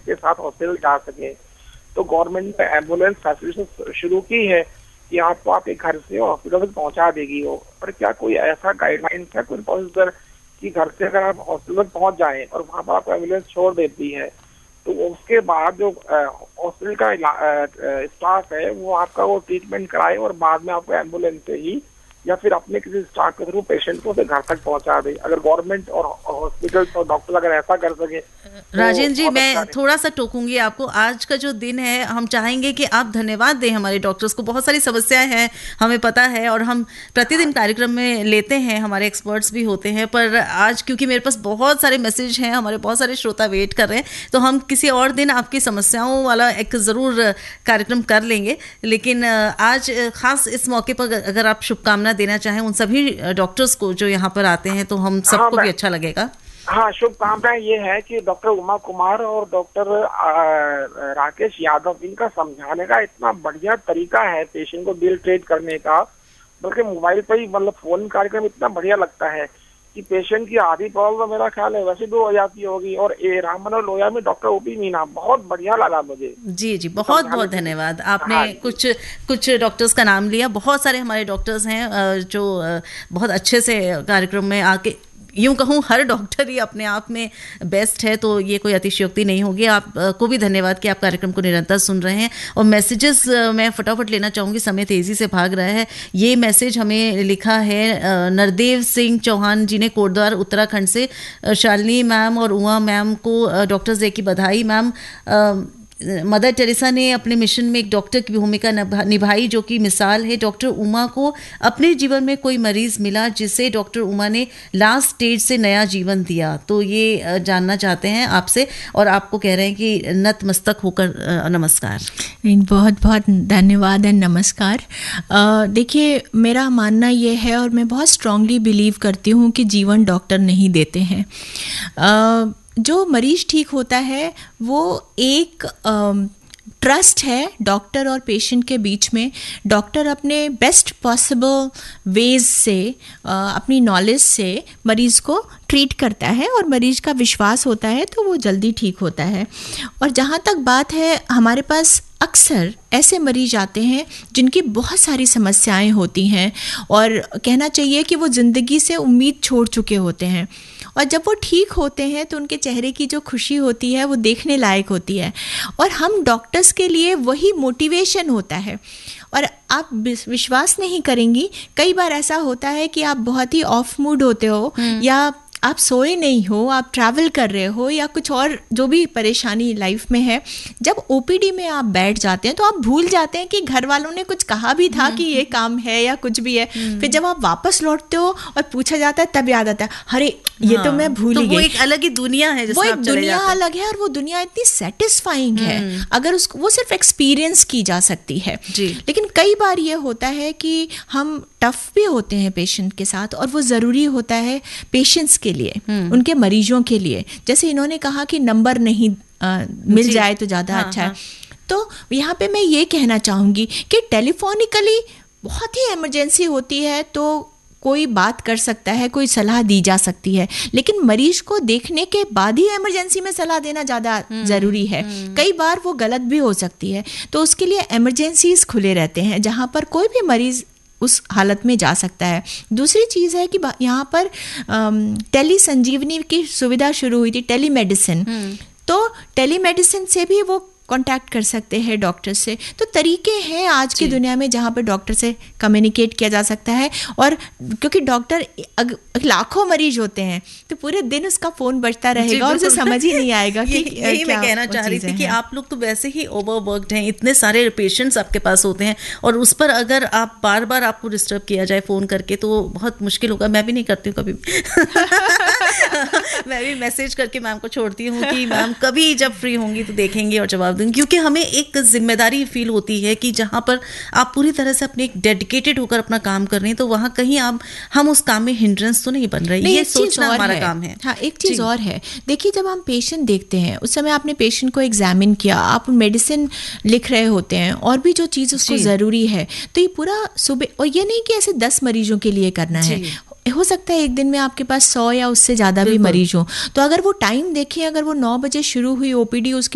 के साथ हॉस्पिटल जा सके। तो गवर्नमेंट ने एम्बुलेंस फैसिलिटी शुरू की है कि आपको आपके घर से हॉस्पिटल तक पहुंचा देगी वो। पर क्या कोई ऐसा गाइडलाइन है, कोई प्रोसीजर कि घर से अगर आप हॉस्पिटल तक पहुंच जाएं और वहां पर आपको एम्बुलेंस छोड़ देती है, तो उसके बाद जो हॉस्पिटल का स्टाफ है वो आपका वो ट्रीटमेंट कराए और बाद में आपको एम्बुलेंस से ही या फिर अपने किसी स्टाफ के थ्रू पेशेंट को घर तक पहुंचा दे। अगर गवर्नमेंट और हॉस्पिटल और डॉक्टर अगर ऐसा कर सके। राजेंद्र जी, मैं थोड़ा सा टोकूंगी आपको। आज का जो दिन है, हम चाहेंगे कि आप धन्यवाद दें हमारे डॉक्टर्स को। बहुत सारी समस्याएं हैं, हमें पता है, और हम प्रतिदिन कार्यक्रम में लेते हैं, हमारे एक्सपर्ट्स भी होते हैं। पर आज क्योंकि मेरे पास बहुत सारे मैसेज हैं, हमारे बहुत सारे श्रोता वेट कर रहे हैं, तो हम किसी और दिन आपकी समस्याओं वाला एक ज़रूर कार्यक्रम कर लेंगे। लेकिन आज खास इस मौके पर अगर आप शुभकामना देना चाहें उन सभी डॉक्टर्स को जो यहाँ पर आते हैं, तो हम सबको भी अच्छा लगेगा। हाँ, शुभकामनाएं ये है कि डॉक्टर उमा कुमार और डॉक्टर राकेश यादव, इनका समझाने का इतना बढ़िया तरीका है पेशेंट को बिल ट्रीट करने का। बल्कि मोबाइल पर ही मतलब फोन कार्यक्रम इतना बढ़िया लगता है कि पेशेंट की आधी प्रॉब्लम मेरा ख्याल है वैसे भी हो जाती होगी। और राम मनोहर लोहिया में डॉक्टर ओपी मीना, बहुत बढ़िया लगा मुझे। जी जी, बहुत बहुत धन्यवाद। आपने कुछ डॉक्टर्स का नाम लिया। बहुत सारे हमारे डॉक्टर्स हैं जो बहुत अच्छे से कार्यक्रम में आके, यूं कहूँ हर डॉक्टर ही अपने आप में बेस्ट है, तो ये कोई अतिशयोक्ति नहीं होगी। आपको भी धन्यवाद कि आप कार्यक्रम को निरंतर सुन रहे हैं। और मैसेजेस मैं फटाफट लेना चाहूँगी, समय तेज़ी से भाग रहा है। ये मैसेज हमें लिखा है नरदेव सिंह चौहान जी ने, कोटद्वार उत्तराखंड से। शालिनी मैम और उमा मैम को डॉक्टर्स डे की बधाई। मैम, मदर टेरेसा ने अपने मिशन में एक डॉक्टर की भूमिका निभाई, जो कि मिसाल है। डॉक्टर उमा को अपने जीवन में कोई मरीज मिला जिसे डॉक्टर उमा ने लास्ट स्टेज से नया जीवन दिया। तो ये जानना चाहते हैं आपसे, और आपको कह रहे हैं कि नतमस्तक होकर नमस्कार। बहुत बहुत धन्यवाद एंड नमस्कार। देखिए, मेरा मानना ये है, और मैं बहुत स्ट्रांगली बिलीव करती हूँ कि जीवन डॉक्टर नहीं देते हैं। जो मरीज ठीक होता है वो एक ट्रस्ट है डॉक्टर और पेशेंट के बीच में। डॉक्टर अपने बेस्ट पॉसिबल वेज से, अपनी नॉलेज से मरीज़ को ट्रीट करता है, और मरीज़ का विश्वास होता है तो वो जल्दी ठीक होता है। और जहाँ तक बात है, हमारे पास अक्सर ऐसे मरीज आते हैं जिनकी बहुत सारी समस्याएं होती हैं, और कहना चाहिए कि वो ज़िंदगी से उम्मीद छोड़ चुके होते हैं, और जब वो ठीक होते हैं तो उनके चेहरे की जो खुशी होती है वो देखने लायक होती है। और हम डॉक्टर्स के लिए वही मोटिवेशन होता है। और आप विश्वास नहीं करेंगी, कई बार ऐसा होता है कि आप बहुत ही ऑफ मूड होते हो, या आप सोए नहीं हो, आप ट्रैवल कर रहे हो, या कुछ और जो भी परेशानी लाइफ में है, जब ओपीडी में आप बैठ जाते हैं तो आप भूल जाते हैं कि घर वालों ने कुछ कहा भी था कि ये काम है या कुछ भी है। फिर जब आप वापस लौटते हो और पूछा जाता है, तब याद आता है, अरे ये तो मैं भूल ही गई। वो एक अलग ही दुनिया है, वो एक दुनिया अलग है, और वो दुनिया इतनी सेटिस्फाइंग है अगर उसको, वो सिर्फ एक्सपीरियंस की जा सकती है। लेकिन कई बार ये होता है कि हम टफ भी होते हैं पेशेंट के साथ, और वो ज़रूरी होता है पेशेंट्स के लिए, उनके मरीजों के लिए। जैसे इन्होंने कहा कि नंबर नहीं मिल जाए तो ज़्यादा अच्छा है। तो यहाँ पे मैं ये कहना चाहूँगी कि टेलीफोनिकली बहुत ही इमरजेंसी होती है तो कोई बात कर सकता है, कोई सलाह दी जा सकती है, लेकिन मरीज को देखने के बाद ही इमरजेंसी में सलाह देना ज़्यादा ज़रूरी है। कई बार वो गलत भी हो सकती है, तो उसके लिए इमरजेंसीज खुले रहते हैं जहाँ पर कोई भी मरीज़ उस हालत में जा सकता है। दूसरी चीज़ है कि यहाँ पर टेली संजीवनी की सुविधा शुरू हुई थी, टेली मेडिसिन। तो टेली मेडिसिन से भी वो कांटेक्ट कर सकते हैं डॉक्टर से। तो तरीके हैं आज की दुनिया में जहाँ पर डॉक्टर से कम्युनिकेट किया जा सकता है। और क्योंकि डॉक्टर लाखों मरीज होते हैं तो पूरे दिन उसका फ़ोन बजता रहेगा और उसे समझ ही नहीं आएगा कि यही मैं कहना चाह रही थी कि आप लोग तो वैसे ही ओवरवर्क्ड हैं, इतने सारे पेशेंट्स आपके पास होते हैं, और उस पर अगर आप बार बार आपको डिस्टर्ब किया जाए फ़ोन करके तो बहुत मुश्किल होगा। मैं भी नहीं करती हूँ कभी मैं भी मैसेज करके मैम को छोड़ती हूँ कि मैम कभी जब फ्री होंगी तो देखेंगे और जवाब दूंगी, क्योंकि हमें एक जिम्मेदारी फील होती है कि जहाँ पर आप पूरी तरह से अपने डेडिकेटेड होकर अपना काम कर रहे हैं तो वहाँ कहीं हम उस काम में हिंड्रेंस तो नहीं बन रही। ये सोचना हमारा काम है। हाँ, एक चीज़ और है, देखिए जब हम पेशेंट देखते हैं उस समय आपने पेशेंट को एग्जामिन किया, आप मेडिसिन लिख रहे होते हैं और भी जो चीज़ उसको ज़रूरी है, तो ये पूरा सुबह, और ये नहीं कि ऐसे 10 मरीजों के लिए करना है, हो सकता है एक दिन में आपके पास 100 या उससे ज़्यादा भी मरीज हो। तो अगर वो टाइम देखें, अगर वो 9 बजे शुरू हुई ओपीडी, उसके